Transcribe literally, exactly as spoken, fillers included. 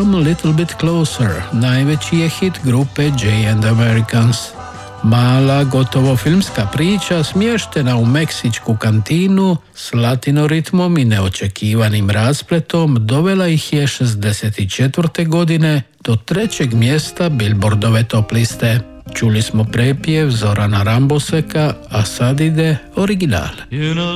Come a Little Bit Closer, najveći je hit grupe Jay and the Americans. Mala, gotovo filmska priča smještena u meksičku kantinu s latinoritmom i neočekivanim raspletom dovela ih je šezdeset četvrte godine do trećeg mjesta Billboardove top liste. Čuli smo prepjev Zorana Ramboseka, a sad ide original.